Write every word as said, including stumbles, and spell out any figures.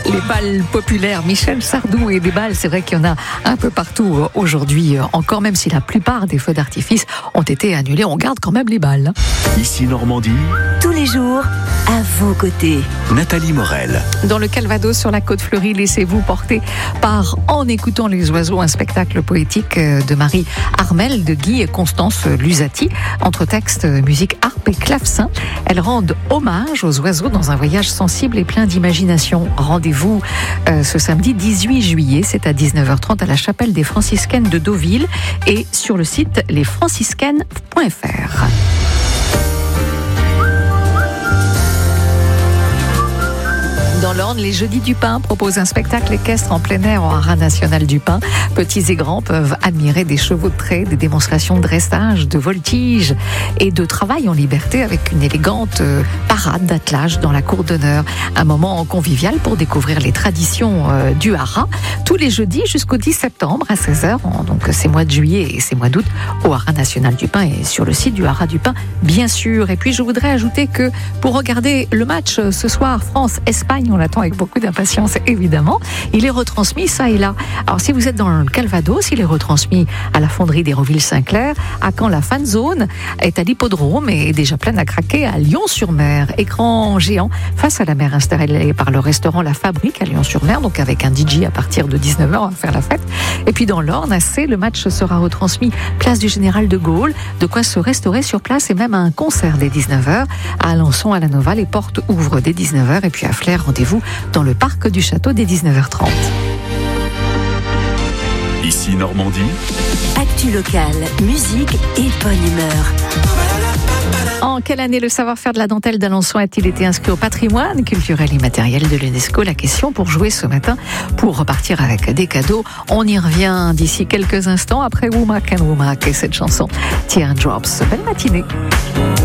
Les balles populaires, Michel Sardou et des balles, c'est vrai qu'il y en a un peu partout aujourd'hui encore, même si la plupart des feux d'artifice ont été annulés. On garde quand même les balles. Ici Normandie. Tous les jours, à vos côtés. Nathalie Morel. Dans le Calvados, sur la côte fleurie, laissez-vous porter par En écoutant les oiseaux, un spectacle poétique de Marie Armel, de Guy et Constance Lusati, entre texte, musique, harpe et clavecin. Elles rendent hommage aux oiseaux dans un voyage sensible et plein d'imagination. Rendez-vous euh, ce samedi dix-huit juillet, c'est à dix-neuf heures trente à la chapelle des franciscaines de Deauville et sur le site les franciscaines point f r. Dans l'Orne, les Jeudis du Pin proposent un spectacle équestre en plein air au haras national du Pin. Petits et grands peuvent admirer des chevaux de trait, des démonstrations de dressage, de voltige et de travail en liberté avec une élégante parade d'attelage dans la cour d'honneur. Un moment convivial pour découvrir les traditions du haras tous les jeudis jusqu'au dix septembre à seize heures. Donc ces mois de juillet et ces mois d'août au haras national du Pin et sur le site du haras du Pin, bien sûr. Et puis je voudrais ajouter que pour regarder le match ce soir France-Espagne, on l'attend avec beaucoup d'impatience évidemment, il est retransmis ça et là. Alors si vous êtes dans le Calvados, il est retransmis à la fonderie d'Hérouville-Saint-Clair, à Caen la fan zone est à l'hippodrome et est déjà pleine à craquer à Lyon-sur-Mer. Écran géant face à la mer installé par le restaurant La Fabrique à Lyon-sur-Mer, donc avec un D J à partir de dix-neuf heures, on va faire la fête. Et puis dans l'Orne, à C, le match sera retransmis place du Général de Gaulle, de quoi se restaurer sur place et même à un concert dès dix-neuf heures. À Alençon, à la Nova, les portes ouvrent dès dix-neuf heures et puis à Flers, rendez-vous dans le parc du château dès dix-neuf heures trente. Ici Normandie. Actu locale, musique et bonne humeur. En quelle année le savoir-faire de la dentelle d'Alençon a-t-il été inscrit au patrimoine culturel immatériel de l'UNESCO? La question pour jouer ce matin, pour repartir avec des cadeaux. On y revient d'ici quelques instants après Womack and Womack et cette chanson Teardrops. Belle matinée.